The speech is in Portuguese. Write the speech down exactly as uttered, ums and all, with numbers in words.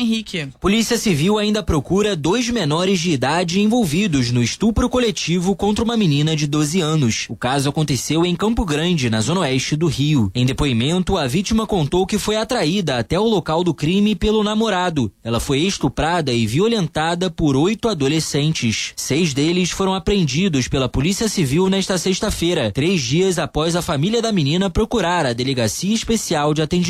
Henrique. Polícia Civil ainda procura dois menores de idade envolvidos no estupro coletivo contra uma menina de doze anos. O caso aconteceu em Campo Grande, na zona oeste do Rio. Em depoimento, a vítima contou que foi atraída até o local do crime pelo namorado. Ela foi estuprada e violentada por oito adolescentes. Seis deles foram apreendidos pela Polícia Civil nesta sexta-feira, três dias após a família da menina procurar a Delegacia Especial de Atendimento